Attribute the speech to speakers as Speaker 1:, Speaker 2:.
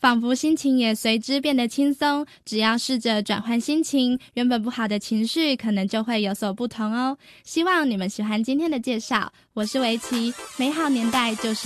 Speaker 1: 仿佛心情也随之变得轻松。只要试着转换心情，原本不好的情绪可能就会有所不同哦。希望你们喜欢今天的介绍，我是维琪，美好年代就是